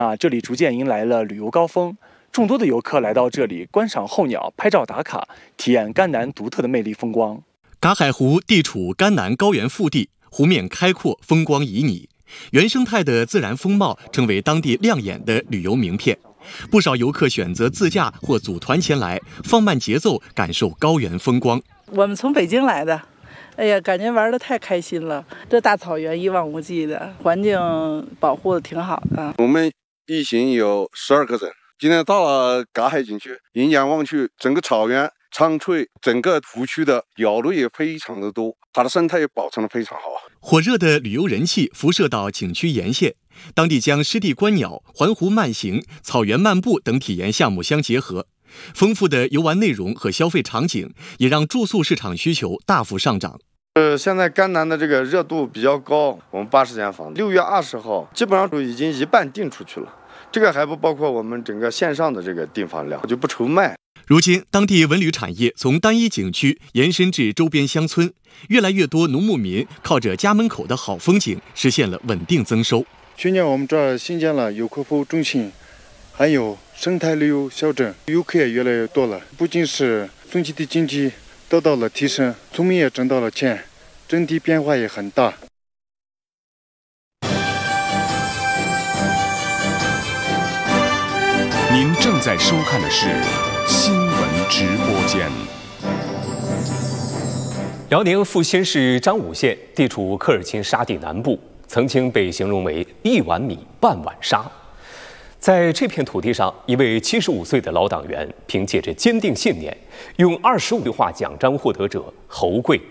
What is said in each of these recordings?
这里逐渐迎来了旅游高峰，众多的游客来到这里观赏候鸟、拍照打卡，体验甘南独特的魅力风光。 嘎海湖地处甘南高原腹地，湖面开阔，风光旖旎，原生态的自然风貌成为当地亮眼的旅游名片。不少游客选择自驾或组团前来，放慢节奏，感受高原风光。 我们从北京来的，哎呀，感觉玩得太开心了。这大草原一望无际的，环境保护的挺好的。 我们一行有12个人，今天到了嘎海景区，一眼望去，整个草原苍翠，整个湖区的鸟类也非常的多，它的生态也保存得非常好。 火热的旅游人气辐射到景区沿线，当地将湿地观鸟、环湖慢行、草原漫步等体验项目相结合，丰富的游玩内容和消费场景也让住宿市场需求大幅上涨。 现在甘南的这个热度比较高，我们80间房，6月20号基本上都已经一半订出去了，这个还不包括我们整个线上的这个订房量，就不愁卖。 如今，当地文旅产业从单一景区延伸至周边乡村，越来越多农牧民靠着家门口的好风景，实现了稳定增收。 去年我们这儿新建了游客服务中心，还有生态旅游小镇，游客也越来越多了。不仅是村区的经济得到了提升，村民也挣到了钱，整体变化也很大。 您正在收看的是新闻直播间。 辽宁阜新市张武县地处科尔沁沙地南部，曾经被形容为1碗米半碗沙。在这片土地上，一位75岁的老党员凭借着坚定信念，用25句话奖章获得者侯贵。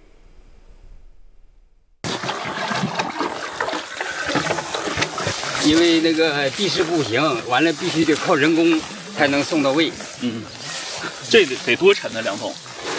因为那个地势不行，完了必须得靠人工才能送到位。 这得多沉呢，2桶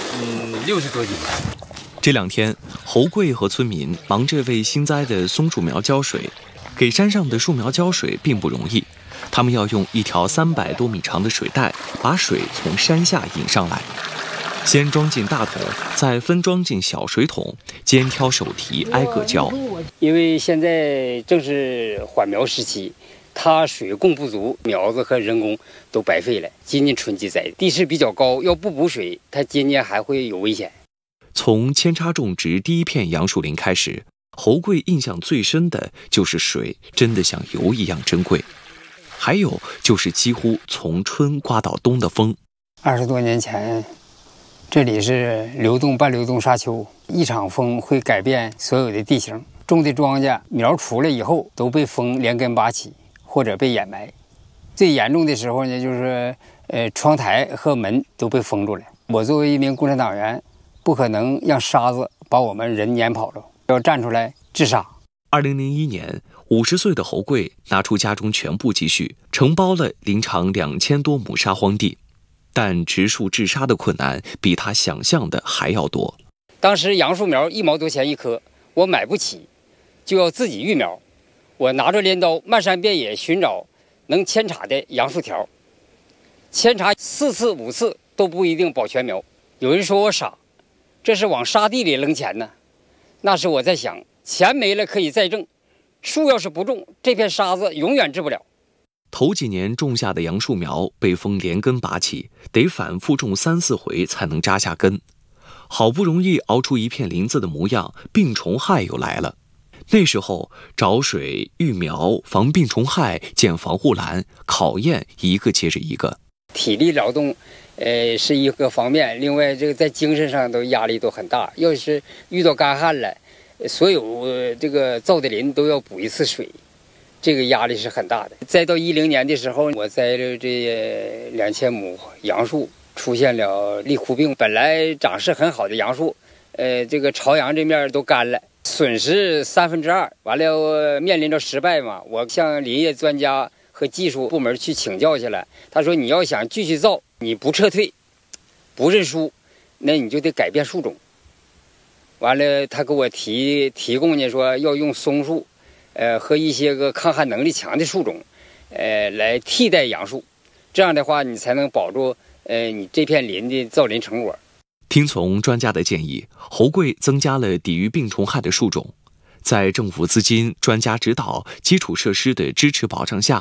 ？60多斤。 这2天，侯贵和村民忙着为新栽的松树苗浇水。给山上的树苗浇水并不容易，他们要用一条300多米长的水带把水从山下引上来，先装进大桶，再分装进小水桶，肩挑手提挨个浇。 因为现在正是缓苗时期，它水供不足，苗子和人工都白费了。今年春季栽，地势比较高，要不补水，它今年还会有危险。 从扦插种植第一片杨树林开始，侯贵印象最深的就是水真的像油一样珍贵，还有就是几乎从春刮到冬的风。 20多年前，这里是流动半流动沙丘，一场风会改变所有的地形。种的庄稼苗出来以后都被风连根拔起，或者被掩埋。最严重的时候呢，就是窗台和门都被封住了。我作为一名共产党员，不可能让沙子把我们人撵跑了，要站出来治沙。 2001年，50岁的侯贵拿出家中全部积蓄，承包了林场2000多亩沙荒地，但植树治沙的困难比他想象的还要多。 当时杨树苗1毛多钱一棵，我买不起，就要自己育苗。我拿着镰刀漫山遍野寻找能扦插的杨树条，扦插4次5次都不一定保全苗。有人说我傻，这是往沙地里扔钱呢。那时我在想，钱没了可以再挣，树要是不种，这片沙子永远治不了。 头几年种下的杨树苗被风连根拔起，得反复种3、4回才能扎下根。好不容易熬出一片林子的模样，病虫害又来了。那时候找水、育苗、防病虫害、建防护栏，考验一个接着一个。 体力劳动是一个方面，另外这个在精神上都压力都很大。要是遇到干旱了，所有这个造的林都要补一次水，这个压力是很大的。再到10年的时候，我栽了这2000亩杨树，出现了立枯病。本来长势很好的杨树，这个朝阳这面都干了，损失2/3。完了，我面临着失败嘛，我向林业专家和技术部门去请教去了。他说，你要想继续造，你不撤退，不认输，那你就得改变树种。完了，他给我提供呢，说要用松树，和一些个抗旱能力强的树种，来替代杨树。这样的话，你才能保住你这片林的造林成果。 听从专家的建议，侯贵增加了抵御病虫害的树种。在政府资金、专家指导、基础设施的支持保障下，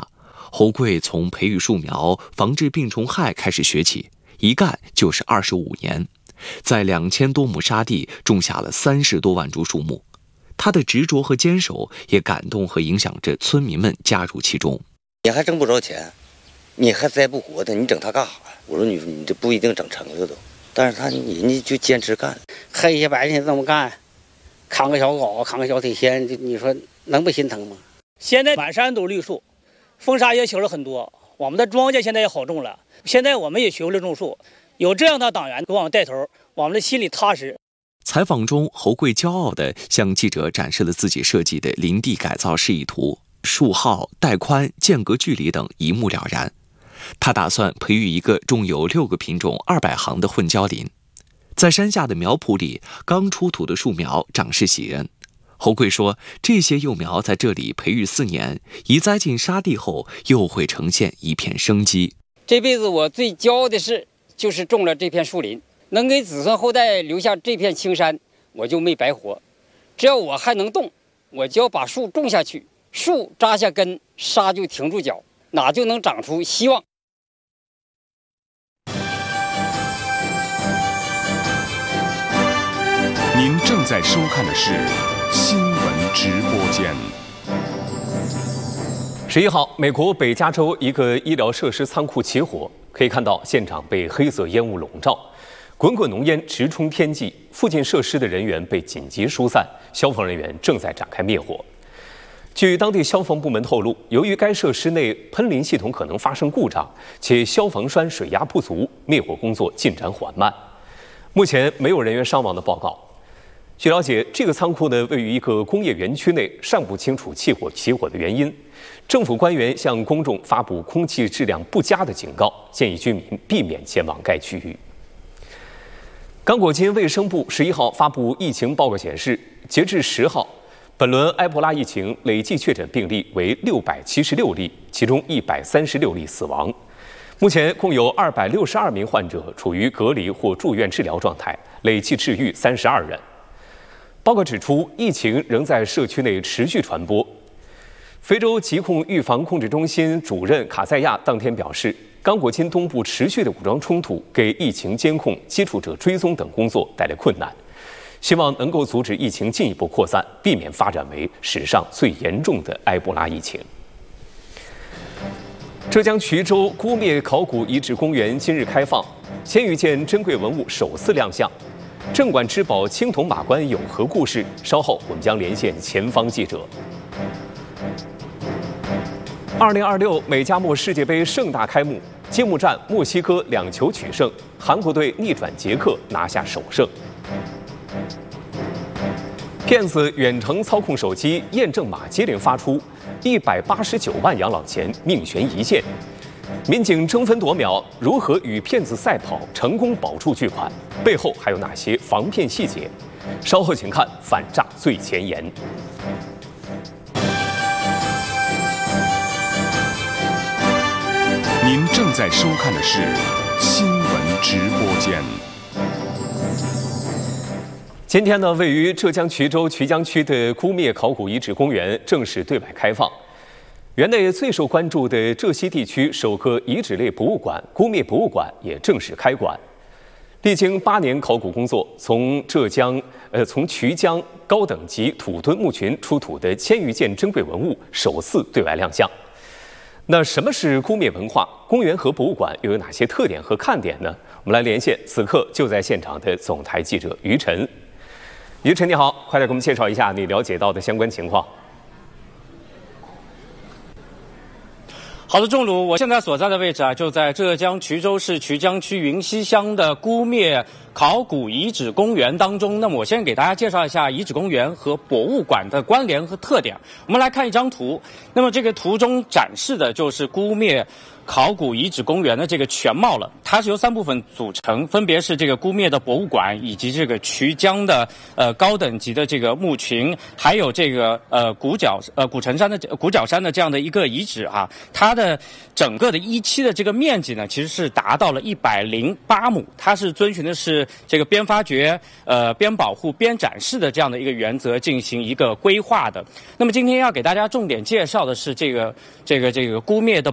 侯贵从培育树苗、防治病虫害开始学起，一干就是25年，在2000多亩沙地种下了30多万株树木。他的执着和坚守也感动和影响着村民们加入其中。 你还挣不着钱，你还栽不活的，你整它干啥呀？我说你这不一定整成了都，但是人家就坚持干， 黑天白天这么干，扛个小镐，扛个小铁锨，你说能不心疼吗？ 现在满山都绿树，风沙也小了很多，我们的庄稼现在也好种了。现在我们也学会了种树，有这样的党员给我们带头，我们的心里踏实。 采访中，侯贵骄傲地向记者展示了自己设计的林地改造示意图，树号、带宽、间隔距离等一目了然。他打算培育一个种有6个品种、200行的混交林。在山下的苗圃里，刚出土的树苗长势喜人。侯贵说，这些幼苗在这里培育4年，一栽进沙地后，又会呈现一片生机。 这辈子我最骄傲的事，就是种了这片树林。能给子孙后代留下这片青山，我就没白活。只要我还能动，我就要把树种下去，树扎下根，沙就停住脚，哪就能长出希望。 您正在收看的是新闻直播间。 11号，美国北加州一个医疗设施仓库起火，可以看到现场被黑色烟雾笼罩。滚滚浓烟直冲天际，附近设施的人员被紧急疏散，消防人员正在展开灭火。据当地消防部门透露，由于该设施内喷淋系统可能发生故障，且消防栓水压不足，灭火工作进展缓慢。目前没有人员伤亡的报告。据了解，这个仓库呢位于一个工业园区内，尚不清楚起火的原因。政府官员向公众发布空气质量不佳的警告，建议居民避免前往该区域。刚果金卫生部11号发布疫情报告显示，截至10号，本轮埃博拉疫情累计确诊病例为676例，其中136例死亡。目前共有262名患者处于隔离或住院治疗状态，累计治愈32人。报告指出，疫情仍在社区内持续传播。非洲疾控预防控制中心主任卡塞亚当天表示，刚果金东部持续的武装冲突给疫情监控、接触者追踪等工作带来困难，希望能够阻止疫情进一步扩散，避免发展为史上最严重的埃博拉疫情。浙江衢州姑灭考古遗址公园今日开放，千余件珍贵文物首次亮相。镇馆之宝青铜马棺有何故事？稍后我们将连线前方记者。2026美加墨世界杯盛大开幕，揭幕战墨西哥2球取胜，韩国队逆转捷克拿下首胜。骗子远程操控手机验证码接连发出，189万养老钱命悬一线。民警争分夺秒，如何与骗子赛跑，成功保住巨款？背后还有哪些防骗细节？稍后请看反诈最前沿。 您正在收看的是新闻直播间。 今天呢，位于浙江衢州衢江区的姑灭考古遗址公园正式对外开放。园内最受关注的浙西地区首个遗址类博物馆——姑灭博物馆也正式开馆。历经8年考古工作，从衢江高等级土墩墓群出土的1000余件珍贵文物首次对外亮相。那什么是姑灭文化？公园和博物馆又有哪些特点和看点呢？我们来连线此刻就在现场的总台记者于晨。于晨你好，快点给我们介绍一下你了解到的相关情况。 好的，仲鲁，我现在所在的位置啊，就在浙江衢州市衢江区云溪乡的姑灭考古遗址公园当中。那么我先给大家介绍一下遗址公园和博物馆的关联和特点。我们来看一张图，那么这个图中展示的就是姑灭考古遗址公园的这个全貌了。它是由3部分组成，分别是这个姑灭的博物馆，以及这个衢江的高等级的这个墓群，还有这个古角山的这样的一个遗址啊。它的整个的1期的这个面积呢，其实是达到了108亩。它是遵循的是这个边发掘、边保护、边展示的这样的一个原则进行一个规划的。那么今天要给大家重点介绍的是这个姑灭的